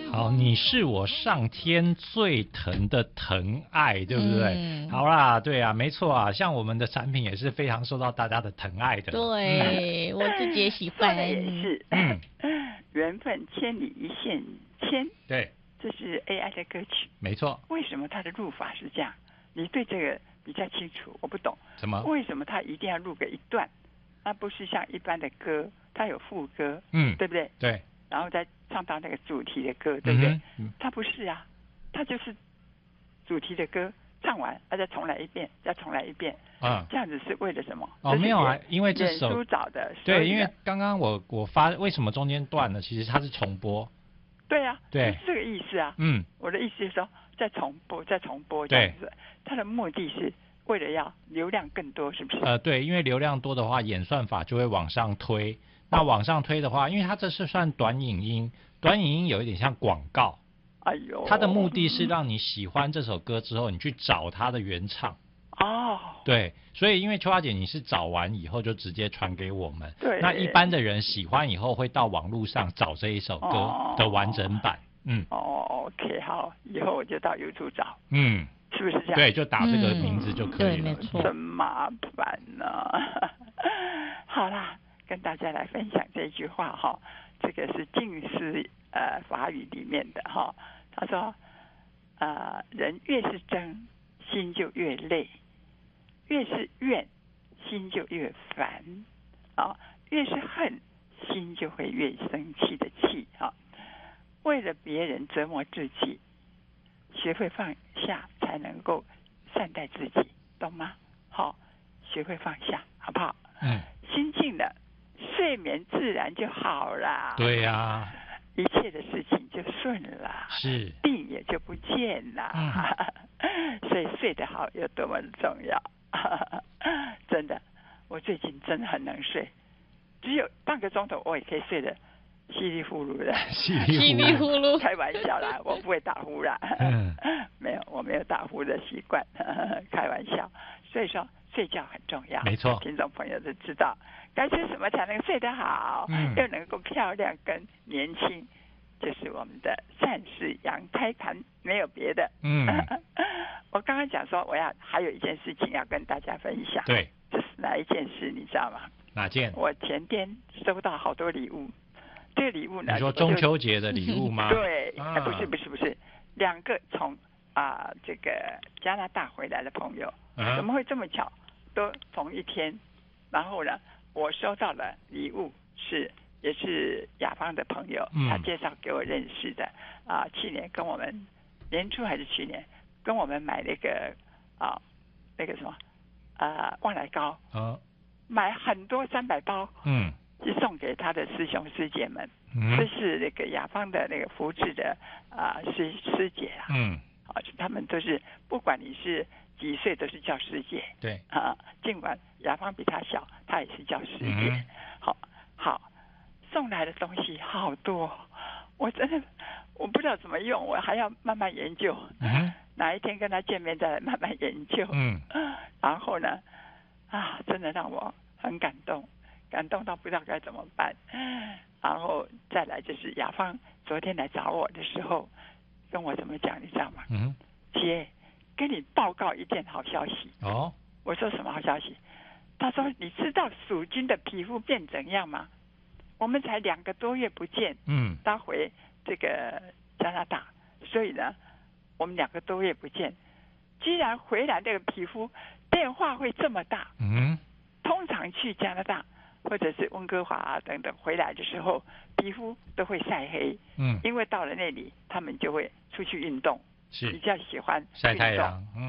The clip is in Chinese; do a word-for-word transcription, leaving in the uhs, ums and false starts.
好，你是我上天最疼的疼爱，对不对？ 嗯、 好啦，对啊，没错啊，像我们的产品也是非常受到大家的疼爱的。 对、嗯、我自己也喜欢。 说的也是，嗯，缘分千里一线牵。 对， 这是 A I 的歌曲， 没错。 为什么它的录法是这样？你对这个比较清楚，我不懂。 什么？ 为什么它一定要录个一段？那不是像一般的歌，它有副歌， 嗯， 对不对？ 对。 然后再唱到那个主题的歌，对不对？ 嗯， 它不是啊，它就是主题的歌唱完，再重来一遍，再重来一遍。 啊、嗯， 这样子是为了什么？ 哦，没有啊，因为这首脸书找的。 对，因为刚刚我我发为什么中间断了？其实它是重播。 对啊， 对， 是这个意思啊。 嗯， 我的意思是说，再重播，再重播这样子。它的目的是为了要流量更多，是不是？ 呃，对，因为流量多的话，演算法就会往上推。那往上推的话，因为它这是算短影音，短影音有一点像广告。 哎呦， 它的目的是让你喜欢这首歌之后，你去找它的原唱。 哦， 对，所以因为秋花姐你是找完以后就直接传给我们， 对， 那一般的人喜欢以后会到网络上找这一首歌的完整版。 哦、嗯，哦 ，OK， 好，以后我就到 YouTube 找。 嗯， 是不是这样？ 对，就打这个名字就可以了。 嗯、对，没错。 真麻烦呢、啊。好啦，跟大家来分享这句话哈，这个是近思呃法语里面的哈。他说，呃，人越是争，心就越累；越是怨，心就越烦啊；越是恨，心就会越生气的气啊。为了别人折磨自己，学会放下才能够善待自己，懂吗？好，学会放下，好不好？ 嗯， 心静了，睡眠自然就好了。 对呀、啊， 一切的事情就顺了， 是病也就不见了。嗯、所以睡得好有多么的重要。真的，我最近真的很能睡，只有半个钟头我也可以睡得稀里呼噜的， 稀里呼噜， 开玩笑啦，我不会打呼啦， 嗯， 没有，我没有打呼的习惯，开玩笑。所以说，睡觉很重要， 没错， 听众朋友都知道该吃什么才能睡得好， 嗯， 又能够漂亮跟年轻，就是我们的善事养胎盘，没有别的。 嗯， 我刚刚讲说，我要还有一件事情要跟大家分享， 对， 这是哪一件事你知道吗？ 哪件？ 我前天收到好多礼物。这个礼物呢？ 你说中秋节的礼物吗？ 对， 啊哎，不是不是不是，两个从啊、呃、这个加拿大回来的朋友， 啊、 怎么会这么巧？都同一天，然后呢，我收到了礼物是也是雅芳的朋友， 嗯、 他介绍给我认识的啊、呃，去年跟我们年初还是去年跟我们买那个啊、呃、那个什么啊、呃、旺来糕， 啊， 买很多三百包， 嗯。 是送给他的师兄师姐们， 嗯、 这是那个雅芳的那个福智的啊、呃、师师姐啊， 嗯， 啊，他们都是不管你是几岁都是叫师姐， 对啊，尽管雅芳比他小，他也是叫师姐， 嗯、 好，好，送来的东西好多，我真的我不知道怎么用，我还要慢慢研究， 嗯， 哪一天跟他见面再来慢慢研究， 嗯， 然后呢，啊，真的让我很感动。感动到不知道该怎么办，然后再来就是雅芳昨天来找我的时候，跟我怎么讲，你知道吗？ 嗯， 姐，跟你报告一件好消息。 哦， 我说什么好消息？他说你知道蜀君的皮肤变怎样吗？我们才两个多月不见， 嗯， 他回这个加拿大，所以呢，我们两个多月不见，居然回来这个皮肤变化会这么大。 嗯， 通常去加拿大或者是温哥华啊等等回来的时候，皮肤都会晒黑， 嗯， 因为到了那里他们就会出去运动， 是比较喜欢晒太阳。